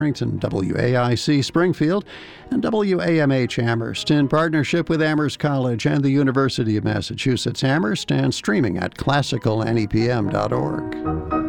WAIC Springfield, and WAMH Amherst in partnership with Amherst College and the University of Massachusetts Amherst, and streaming at classicalnepm.org.